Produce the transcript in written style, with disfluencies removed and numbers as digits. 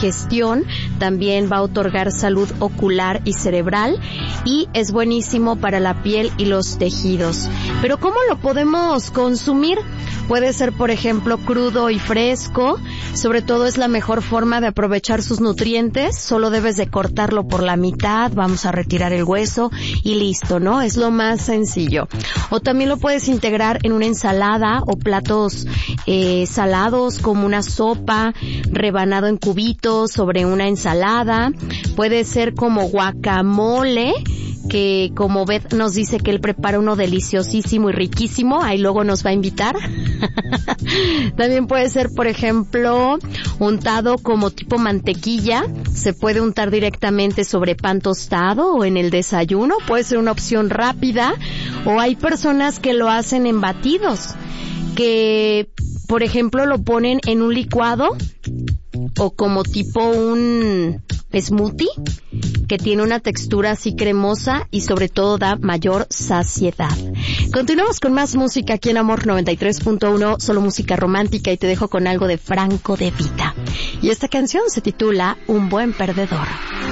digestión, también va a otorgar salud ocular y cerebral y es buenísimo para la piel y los tejidos. Pero ¿cómo lo podemos consumir? Puede ser, por ejemplo, crudo y fresco. Sobre todo es la mejor forma de aprovechar sus nutrientes. Solo debes de cortarlo por la mitad, vamos a retirar el hueso y listo, ¿no? Es lo más sencillo. O también lo puedes integrar en una ensalada o platos salados como una sopa, rebanado en cubitos sobre una ensalada. Puede ser como guacamole, que como Beth nos dice que él prepara uno deliciosísimo y riquísimo, ahí luego nos va a invitar. También puede ser, por ejemplo, untado como tipo mantequilla, se puede untar directamente sobre pan tostado o en el desayuno, puede ser una opción rápida, o hay personas que lo hacen en batidos, que por ejemplo lo ponen en un licuado o como tipo un smoothie que tiene una textura así cremosa y sobre todo da mayor saciedad. Continuamos con más música aquí en Amor 93.1, solo música romántica, y te dejo con algo de Franco De Vita. Y esta canción se titula Un buen perdedor.